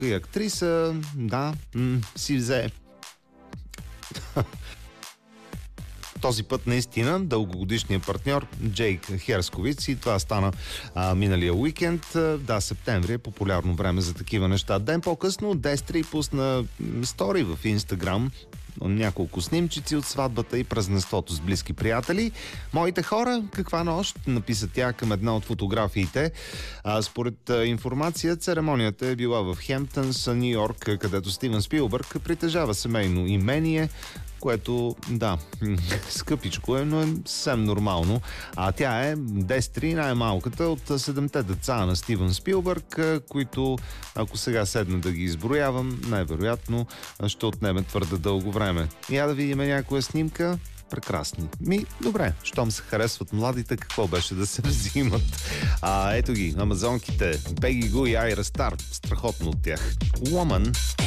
и актриса, да, си взе този път наистина дългогодишният партньор Джейк Херсковиц и това стана миналия уикенд. Да, септември е популярно време за такива неща. Ден по-късно Дестри пусна стори в Инстаграм, няколко снимчици от сватбата и празненството с близки приятели. Моите хора, каква нощ, написа тя към една от фотографиите. Според информация, церемонията е била в Хемптънс, Ню Йорк, където Стивън Спилбърг притежава семейно имение, което, да, скъпичко е, но е съвсем нормално. А тя е Дестри, най-малката от 7-те деца на Стивън Спилбърг, които, ако сега седна да ги изброявам, най-вероятно ще отнеме твърде дълго време. Я да видим някоя снимка. Прекрасни. Добре, щом се харесват младите, какво беше да се взимат? Ето ги, амазонките, Пеги Гу и Айра Стар. Страхотно от тях. Woman.